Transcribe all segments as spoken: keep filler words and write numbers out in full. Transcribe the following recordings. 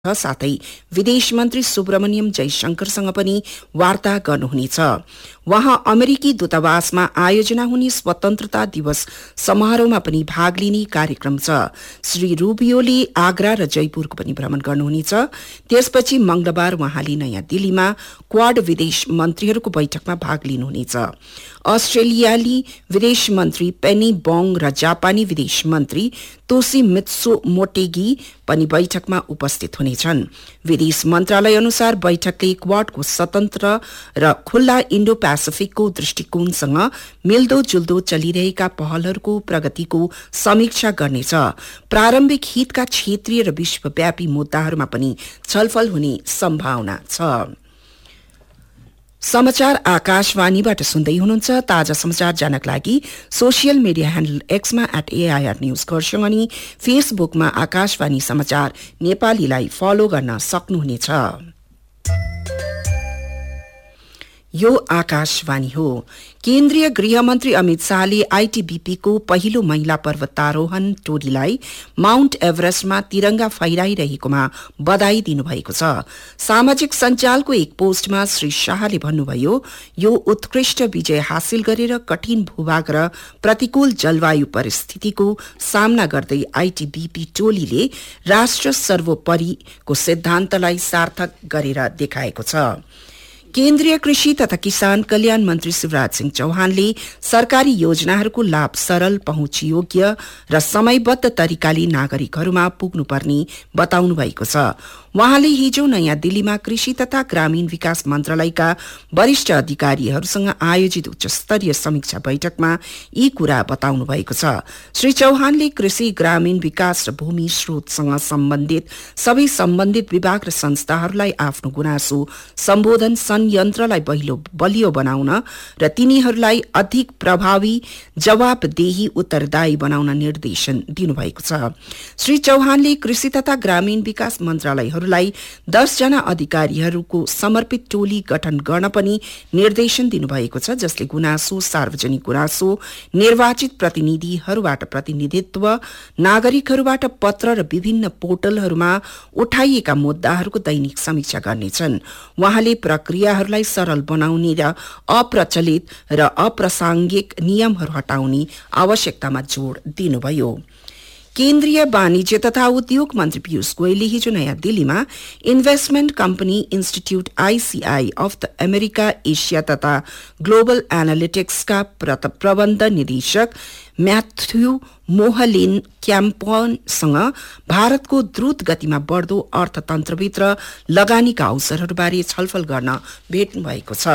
साथै विदेश मन्त्री सुब्रमण्यम जयशंकरसँग पनि वार्ता गर्नुहुनेछ। वहाँ अमेरिकी दूतावासमा आयोजना हुने स्वतन्त्रता दिवस समारोहमा पनि भाग लिने कार्यक्रम छ। श्री रूबियोले आगरा र जयपुरको पनि भ्रमण गर्नुहुनेछ। त्यसपछि मंगलबार वहाँले नयाँ दिल्लीमा क्वाड विदेश मन्त्रीहरूको बैठकमा भाग लिनुहुनेछ। अस्ट्रेलियाली विदेश मन्त्री पेनी बोङ र जापानी विदेश मन्त्री तोशिमित्सु मोटेगी पनि बैठकमा उपस्थित हुनेछन्। विदेश मन्त्रालय अनुसार बैठकले क्वाडको स्वतन्त्र र खुल्ला इन्डो पेसिफिकको दृष्टिकोणसँग मिल्दो जुल्दो चलिरहेका पहलहरूको प्रगतिको समीक्षा गर्नेछ। प्रारम्भिक हितका क्षेत्रीय र विश्वव्यापी मुद्दाहरूमा पनि छलफल हुने सम्भावना छ। समाचार आकाशवाणीबाट सुन्दै हुनुहुन्छ। ताजा समाचार जानक लागि social media handle एक्समा at AIR news Kurseong अनि फेसबुकमा आकाशवाणी समाचार नेपालीलाई फलो गर्न सक्नुहुनेछ। यो आकाशवाणी हो। केन्द्रीय गृहमन्त्री अमित शाहले आईटीबीपीको पहिलो महिला पर्वतारोहण टोलीलाई माउन्ट एभरेस्टमा तिरंगा फहराइरहेकोमा बधाई दिनुभएको छ। सामाजिक सञ्जालको एक पोस्टमा श्री शाहले भन्नुभयो, यो उत्कृष्ट विजय हासिल गरेर कठिन भूभाग र प्रतिकूल जलवायु परिस्थितिको सामना गर्दै आईटीबीपी टोलीले राष्ट्र सर्वोपरिको सिद्धान्तलाई सार्थक गरेर देखाएको छ। केन्द्रीय कृषि तथा किसान कल्याण मन्त्री शिवराज सिंह चौहानले सरकारी योजनाहरूको लाभ सरल, पहुँचयोग्य र समयबद्ध तरिकाले नागरिकहरूमा पुग्नुपर्ने बताउनु भएको छ। वहाँले हिजो नयाँ दिल्लीमा कृषि तथा ग्रामीण विकास मन्त्रालयका वरिष्ठ अधिकारीहरूसँग आयोजित उच्च स्तरीय समीक्षा बैठकमा यी कुरा बताउनु भएको छ। श्री चौहानले कृषि, ग्रामीण विकास र भूमि स्रोतसँग सम्बन्धित सबै सम्बन्धित विभाग र संस्थाहरूलाई आफ्नो गुनासो सम्बोधन संयन्त्रलाई बलियो बनाउन र तिनीहरूलाई अधिक प्रभावी, जवाबदेही, उत्तरदायी बनाउन निर्देशन दिनुभएको छ। श्री चौहानले कृषि तथा ग्रामीण विकास मन्त्रालय लाई दस जना अधिकारीहरूको समर्पित टोली गठन गर्न पनि निर्देशन दिनुभएको छ, जसले गुनासो, सार्वजनिक गुनासो, निर्वाचित प्रतिनिधिहरूबाट प्रतिनिधित्व, नागरिकहरूबाट पत्र र विभिन्न पोर्टलहरूमा उठाइएका मुद्दाहरूको दैनिक समीक्षा गर्नेछन्। वहाँले प्रक्रियाहरूलाई सरल बनाउने र अप्रचलित र अप्रासंगिक नियमहरू हटाउने आवश्यकतामा जोड़ दिनुभयो। केन्द्रीय वाणिज्य तथा उद्योग मन्त्री पीयूष गोयलले हिजो नयाँ दिल्लीमा investment company institute ICI of the America, Asia तथा ग्लोबल एनालिटिक्सका प्रबन्ध निदेशक म्याथ्यू मोहलिन क्याम्पनसँग भारतको द्रुत गतिमा बढ्दो अर्थतन्त्रभित्र लगानीका अवसरहरूबारे छलफल गर्न भेट्नु भएको छ।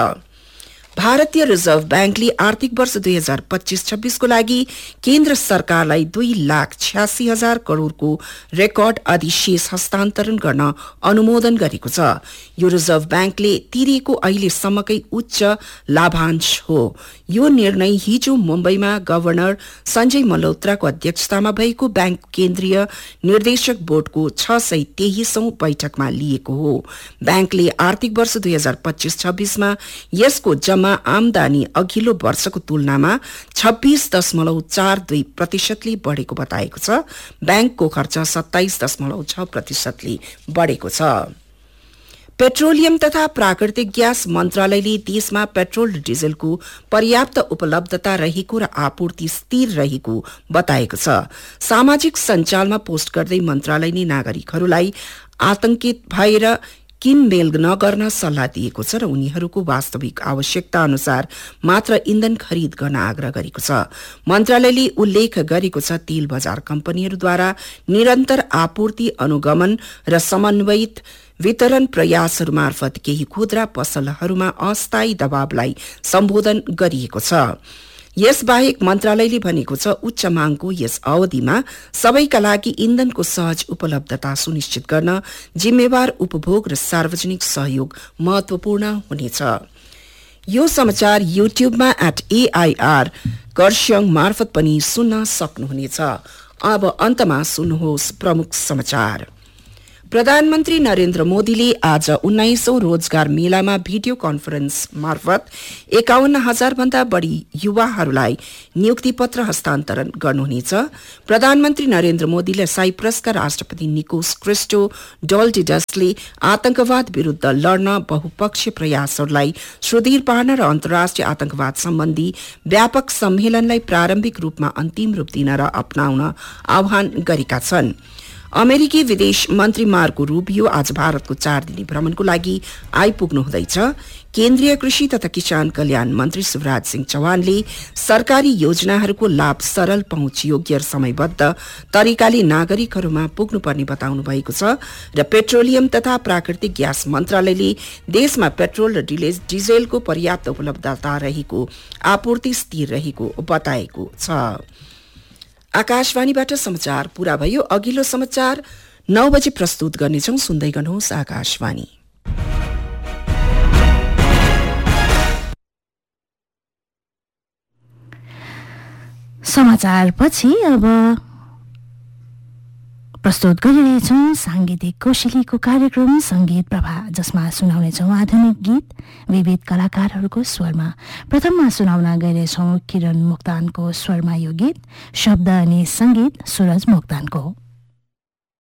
भारतीय रिजर्भ ब्याङ्कले आर्थिक वर्ष दुई हजार पच्चीस छब्बीसको लागि केन्द्र सरकारलाई दुई लाख छ्यासी हजार करोड़को रेकर्ड अधिशेष हस्तान्तरण गर्न अनुमोदन गरेको छ। यो रिजर्भ ब्याङ्कले तिरेको अहिलेसम्मकै उच्च लाभांश हो। यो निर्णय हिजो मुम्बईमा गभर्नर संजय मल्होत्राको अध्यक्षतामा भएको ब्याङ्क केन्द्रीय निर्देशक बोर्डको छ सय तेइसौं बैठकमा लिएको हो। ब्याङ्कले आर्थिक वर्ष दुई हजार पच्चीस छब्बीसमा यसको जम्मा आमदानी अघिल्लो वर्षको तुलनामा छब्बीस दशमलव चार दुई प्रतिशतले बढ़ेको बताएको छ। ब्याङ्कको खर्च सत्ताइस दशमलव छ प्रतिशतले बढ़ेको छ। पेट्रोलियम तथा प्राकृतिक ग्यास मन्त्रालयले देशमा पेट्रोल र डिजलको पर्याप्त उपलब्धता रहेको र आपूर्ति स्थिर रहेको बताएको छ। सामाजिक सञ्जालमा पोस्ट गर्दै मन्त्रालयले नागरिकहरूलाई आतंकित भएर किनमेल नगर्न सल्लाह दिएको छ र उनीहरूको वास्तविक आवश्यकता अनुसार मात्र इन्धन खरिद गर्न आग्रह गरेको छ। मन्त्रालयले उल्लेख गरेको छ, तेल बजार कम्पनीहरूद्वारा निरन्तर आपूर्ति अनुगमन र समन्वयित वितरण प्रयासहरू मार्फत केही खुद्रा पसलहरूमा अस्थायी दबावलाई सम्बोधन गरिएको छ। यसबाहेक मन्त्रालयले भनेको छ, उच्च मागको यस अवधिमा सबैका लागि इन्धनको सहज उपलब्धता सुनिश्चित गर्न जिम्मेवार उपभोग र सार्वजनिक सहयोग महत्वपूर्ण हुनेछ। यो समाचार युट्युबमा एट एआईआर खरसाङ मार्फत पनि सुन्न सक्नुहुनेछ। अब अन्तमा सुन्नुहोस् प्रमुख समाचार। प्रधानमन्त्री नरेन्द्र मोदीले आज उन्नाइसौं रोजगार मेलामा भिडियो कन्फरेन्स मार्फत एकाउन्न हजार भन्दा बढ़ी युवाहरूलाई नियुक्ति पत्र हस्तान्तरण गर्नुहुनेछ। प्रधानमन्त्री नरेन्द्र मोदीले साइप्रसका राष्ट्रपति निकोस क्रिस्टो डोल्डिडसले आतंकवाद विरूद्ध लड्न बहुपक्षीय प्रयासहरूलाई सुदृढ़ पार्न र अन्तर्राष्ट्रिय आतंकवाद सम्बन्धी व्यापक सम्मेलनलाई प्रारम्भिक रूपमा अन्तिम रूप दिन र अपनाउन आह्वान गरेका छन्। अमेरिकी विदेश मन्त्री मार्को रूबियो आज भारतको चार दिने भ्रमणको लागि आइपुग्नु हुँदैछ। केन्द्रीय कृषि तथा किसान कल्याण मन्त्री शिवराज सिंह चौहानले सरकारी योजनाहरूको लाभ सरल पहुँच योग्य र समयबद्ध तरिकाले नागरिकहरूमा पुग्नुपर्ने बताउनु भएको छ र पेट्रोलियम तथा प्राकृतिक ग्यास मन्त्रालयले देशमा पेट्रोल र डिजेलको पर्याप्त उपलब्धता रहेको आपूर्ति स्थिर रहेको बताएको छ। आकाशवाणीबाट समाचार पूरा भयो। अघिल्लो समाचार नौ बजे प्रस्तुत गर्नेछौं। सुन्दै गर्नुहोस् आकाशवाणी। समाचारपछि अब प्रस्तुत गरिरहेछौं सांगीतिक कोशिलीको कार्यक्रम संगीत प्रभा, जसमा सुनाउनेछौं आधुनिक गीत विविध कलाकारहरूको स्वरमा। प्रथममा सुनाउन गइरहेछौं किरण मोक्तानको स्वरमा यो गीत, शब्द अनि संगीत सूरज मोक्तानको।